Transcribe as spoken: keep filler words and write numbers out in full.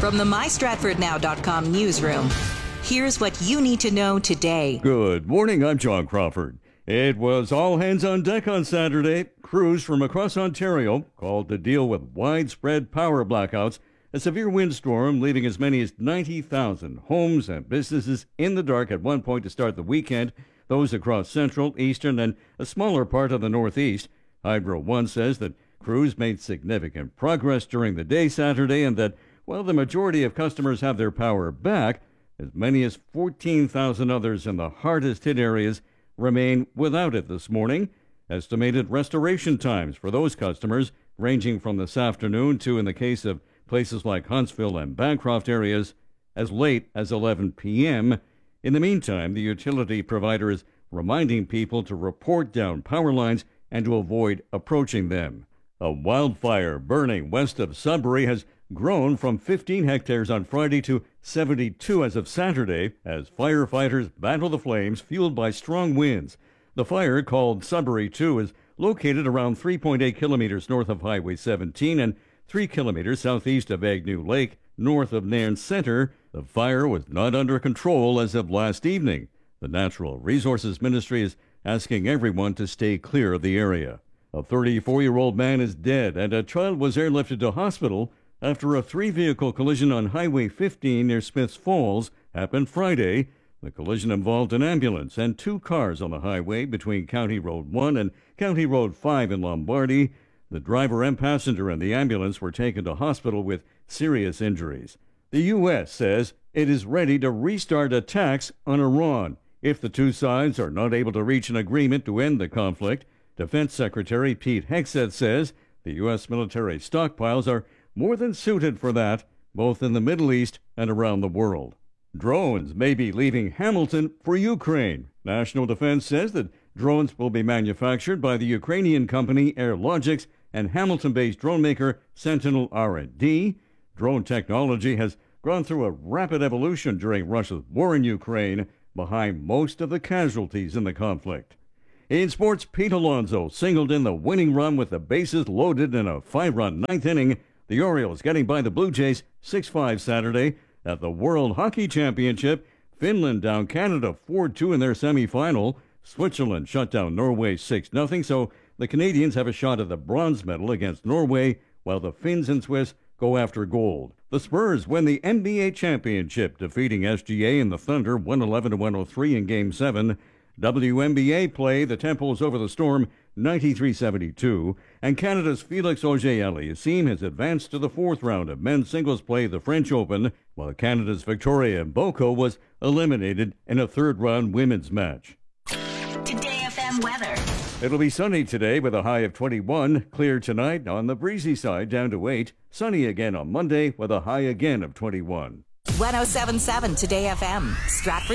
From the my stratford now dot com newsroom, here's what you need to know today. Good morning, I'm John Crawford. It was all hands on deck on Saturday. Crews from across Ontario called to deal with widespread power blackouts, a severe windstorm leaving as many as ninety thousand homes and businesses in the dark at one point to start the weekend, those across central, eastern, and a smaller part of the northeast. Hydro One says that crews made significant progress during the day Saturday and that while the majority of customers have their power back, as many as fourteen thousand others in the hardest hit areas remain without it this morning. Estimated restoration times for those customers ranging from this afternoon to, in the case of places like Huntsville and Bancroft areas, as late as eleven p.m. In the meantime, the utility provider is reminding people to report down power lines and to avoid approaching them. A wildfire burning west of Sudbury has grown from fifteen hectares on Friday to seventy-two as of Saturday as firefighters battle the flames fueled by strong winds. The fire, called Sudbury two, is located around three point eight kilometers north of Highway seventeen and three kilometers southeast of Agnew Lake, north of Nairn Center. The fire was not under control as of last evening. The Natural Resources Ministry is asking everyone to stay clear of the area. A thirty-four-year-old man is dead and a child was airlifted to hospital after a three-vehicle collision on Highway fifteen near Smiths Falls happened Friday. The collision involved an ambulance and two cars on the highway between County Road one and County Road five in Lombardy. The driver and passenger in the ambulance were taken to hospital with serious injuries. The U S says it is ready to restart attacks on Iran if the two sides are not able to reach an agreement to end the conflict. Defense Secretary Pete Hegseth says the U S military stockpiles are more than suited for that, both in the Middle East and around the world. Drones may be leaving Hamilton for Ukraine. National Defense says that drones will be manufactured by the Ukrainian company Airlogics and Hamilton-based drone maker Sentinel R and D. Drone technology has gone through a rapid evolution during Russia's war in Ukraine, behind most of the casualties in the conflict. In sports, Pete Alonso singled in the winning run with the bases loaded in a five-run ninth inning. The Orioles getting by the Blue Jays six five Saturday at the World Hockey Championship. Finland down Canada four two in their semifinal. Switzerland shut down Norway six nothing, so the Canadians have a shot at the bronze medal against Norway, while the Finns and Swiss go after gold. The Spurs win the N B A championship, defeating S G A and the Thunder one eleven to one oh three in Game seven. W N B A play, the Temples over the Storm ninety-three seventy-two, and Canada's Felix Auger-Aliassime has advanced to the fourth round of men's singles play, the French Open, while Canada's Victoria Mboko was eliminated in a third-round women's match. Today F M weather. It'll be sunny today with a high of twenty-one, clear tonight on the breezy side down to eight, sunny again on Monday with a high again of twenty-one. one oh seven point seven Today F M, Stratford.